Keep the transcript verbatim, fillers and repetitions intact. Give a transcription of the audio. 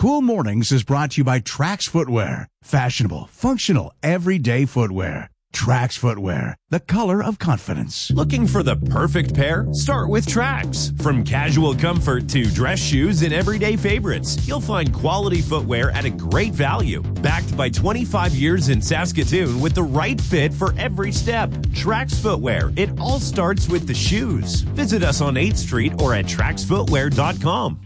Cool Mornings is brought to you by Trax Footwear. Fashionable, functional, everyday footwear. Trax Footwear, the color of confidence. Looking for the perfect pair? Start with Trax. From casual comfort to dress shoes and everyday favorites, you'll find quality footwear at a great value. Backed by twenty-five years in Saskatoon with the right fit for every step. Trax Footwear. It all starts with the shoes. Visit us on eighth Street or at trax footwear dot com.